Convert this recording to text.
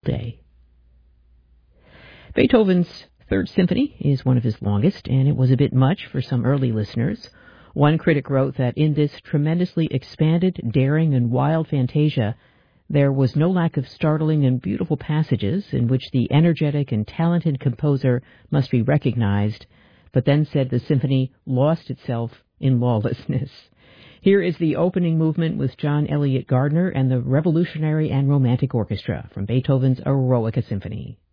day. Beethoven's Third Symphony is one of his longest, and it was a bit much for some early listeners. One critic wrote that in this tremendously expanded, daring, and wild fantasia, there was no lack of startling and beautiful passages in which the energetic and talented composer must be recognized, but then said the symphony lost itself in lawlessness. Here is the opening movement with John Elliott Gardner and the Revolutionary and Romantic Orchestra from Beethoven's Eroica Symphony.